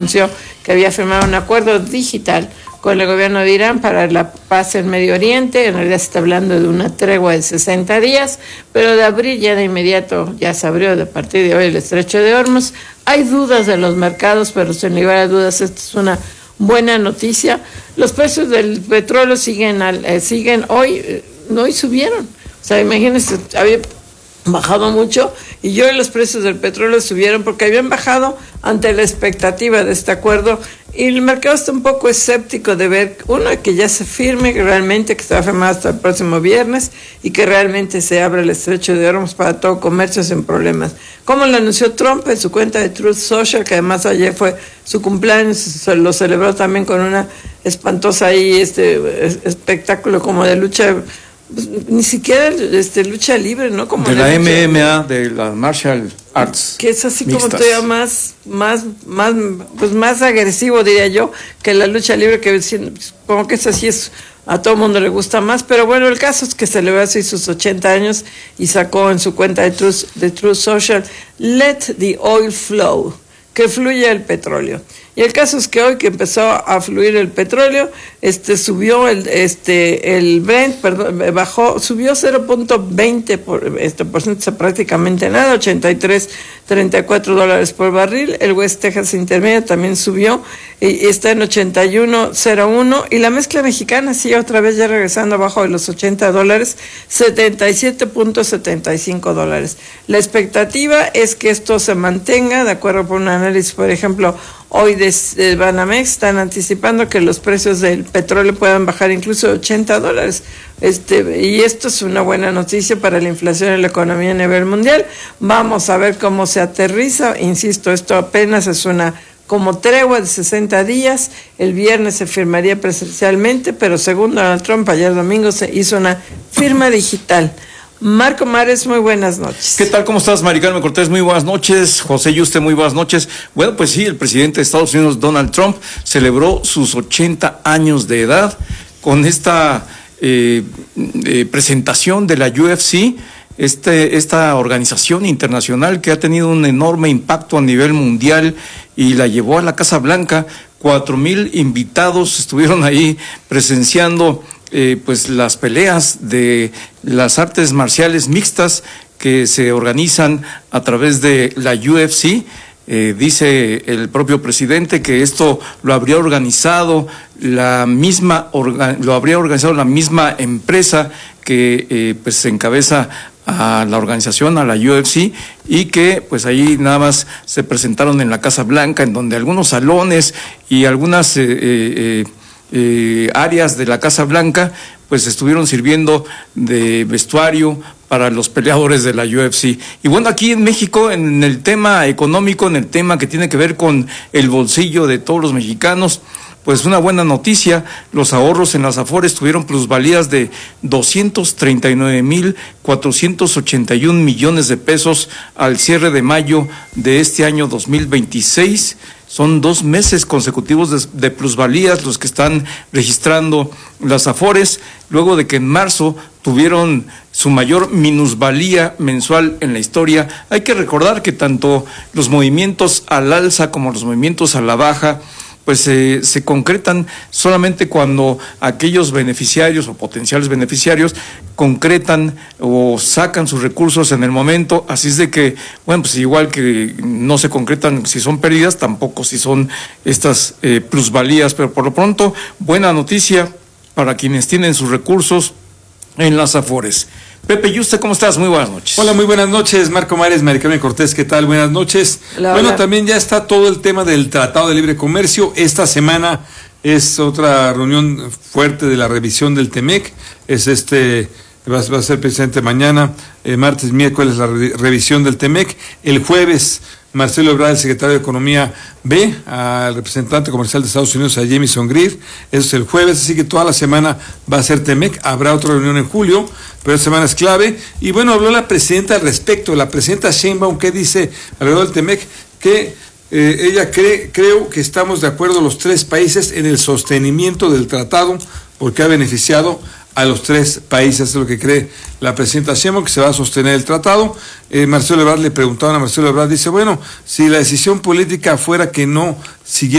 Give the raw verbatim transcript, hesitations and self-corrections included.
anunció que había firmado un acuerdo digital con el gobierno de Irán para la paz en Medio Oriente. En realidad se está hablando de una tregua de sesenta días, pero de abrir ya de inmediato, ya se abrió de a partir de hoy el estrecho de Hormuz. Hay dudas de los mercados, pero sin lugar a dudas esta es una buena noticia. Los precios del petróleo siguen al, eh, siguen hoy, eh, hoy subieron. O sea, imagínense, había bajado mucho y hoy los precios del petróleo subieron porque habían bajado ante la expectativa de este acuerdo, y el mercado está un poco escéptico de ver, uno, que ya se firme que realmente, que se va a firmar hasta el próximo viernes y que realmente se abra el estrecho de Hormuz para todo comercio sin problemas. Como lo anunció Trump en su cuenta de Truth Social, que además ayer fue su cumpleaños, se lo celebró también con una espantosa ahí este espectáculo como de lucha. Pues, ni siquiera este lucha libre, ¿no? Como de la, la M M A, de la Martial Arts. Que es así mixtas. Como todavía más, más, más, pues más agresivo, diría yo, que la lucha libre, que como que es así, es a todo el mundo le gusta más. Pero bueno, el caso es que celebró así sus ochenta años y sacó en su cuenta de Truth, de Truth Social, "Let the oil flow", que fluya el petróleo. Y el caso es que hoy que empezó a fluir el petróleo, este subió el este el Brent, perdón, bajó, subió cero punto veinte por este por ciento, prácticamente nada, ochenta y tres punto treinta y cuatro dólares por barril. El West Texas Intermedio también subió y está en ochenta y uno punto cero uno, y la mezcla mexicana sigue otra vez ya regresando abajo de los ochenta dólares, setenta y siete punto setenta y cinco dólares. La expectativa es que esto se mantenga, de acuerdo con un análisis, por ejemplo, hoy de, de Banamex están anticipando que los precios del petróleo puedan bajar incluso ochenta dólares. Este, y esto es una buena noticia para la inflación y la economía a nivel mundial. Vamos a ver cómo se aterriza. Insisto, esto apenas es una como tregua de sesenta días. El viernes se firmaría presencialmente, pero según Donald Trump, ayer domingo se hizo una firma digital. Marco Mares, muy buenas noches. ¿Qué tal? ¿Cómo estás, Mari Carmen Cortés? Muy buenas noches. José Yuste, muy buenas noches. Bueno, pues sí, el presidente de Estados Unidos, Donald Trump, celebró sus ochenta años de edad con esta eh, eh, presentación de la U F C, este, esta organización internacional que ha tenido un enorme impacto a nivel mundial y la llevó a la Casa Blanca. Cuatro mil invitados estuvieron ahí presenciando Eh, pues las peleas de las artes marciales mixtas que se organizan a través de la U F C. Eh, dice el propio presidente que esto lo habría organizado la misma orga, lo habría organizado la misma empresa que eh, pues se encabeza a la organización, a la U F C, y que pues ahí nada más se presentaron en la Casa Blanca, en donde algunos salones y algunas eh, eh, Eh, áreas de la Casa Blanca pues estuvieron sirviendo de vestuario para los peleadores de la U F C. Y bueno, aquí en México, en el tema económico, en el tema que tiene que ver con el bolsillo de todos los mexicanos, pues una buena noticia: los ahorros en las Afores tuvieron plusvalías de doscientos treinta y nueve mil cuatrocientos ochenta y un millones de pesos al cierre de mayo de este año dos mil veintiséis. Son dos meses consecutivos de, de plusvalías los que están registrando las Afores, luego de que en marzo tuvieron su mayor minusvalía mensual en la historia. Hay que recordar que tanto los movimientos al alza como los movimientos a la baja pues eh, se concretan solamente cuando aquellos beneficiarios o potenciales beneficiarios concretan o sacan sus recursos en el momento. Así es de que, bueno, pues igual que no se concretan si son pérdidas, tampoco si son estas eh, plusvalías, pero por lo pronto, buena noticia para quienes tienen sus recursos en las Afores. Pepe Yuste, ¿cómo estás? Muy buenas noches. Hola, muy buenas noches. Marco Mares, Mari Carmen Cortés, ¿qué tal? Buenas noches. Hola, bueno, hola. También ya está todo el tema del Tratado de Libre Comercio. Esta semana es otra reunión fuerte de la revisión del Temec. Es este, va, va a ser precisamente mañana, eh, martes, miércoles, la re, revisión del Temec. El jueves, Marcelo Ebrard, el secretario de Economía, ve al representante comercial de Estados Unidos, a Jamieson Greer. Eso es el jueves, así que toda la semana va a ser Temec. Habrá otra reunión en julio, pero esta semana es clave. Y bueno, habló la presidenta al respecto, la presidenta Sheinbaum, que dice alrededor del Temec que eh, ella cree, creo que estamos de acuerdo los tres países en el sostenimiento del tratado, porque ha beneficiado a los tres países, es lo que cree la presidenta Sheinbaum, que se va a sostener el tratado. Eh, Marcelo Ebrard, le preguntaban a Marcelo Ebrard, dice, bueno, si la decisión política fuera que no siguiera